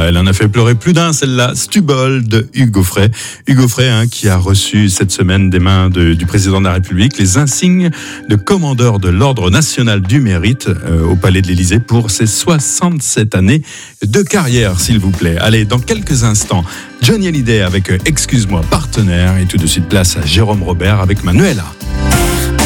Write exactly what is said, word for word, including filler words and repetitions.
elle en a fait pleurer plus d'un, celle-là, Stubble de Hugo Frey. Hugo Frey hein, qui a reçu cette semaine des mains de, du président de la République les insignes de commandeur de l'Ordre national du mérite euh, au Palais de l'Élysée pour ses soixante-sept années de carrière, s'il vous plaît. Allez, dans quelques instants, Johnny Hallyday avec euh, Excuse-moi partenaire et tout de suite place à Jérôme Robert avec Manuela.